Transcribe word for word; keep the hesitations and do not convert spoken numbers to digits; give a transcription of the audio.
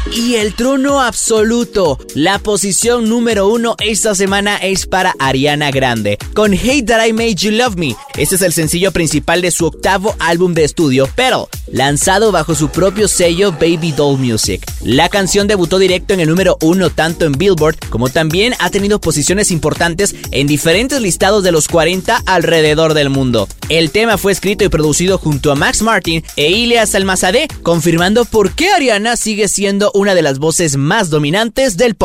Y el trono absoluto, la posición número uno esta semana es para Ariana Grande, con Hate That I Made You Love Me. Este es el sencillo principal de su octavo álbum de estudio, Petal, lanzado bajo su propio sello Baby Doll Music. La canción debutó directo en el número uno tanto en Billboard, como también ha tenido posiciones importantes en diferentes listados de los cuarenta alrededor del mundo. El tema fue escrito y producido junto a Max Martin e Ilias Almazadeh, confirmando por qué Ariana sigue siendo una de las voces más dominantes del pop.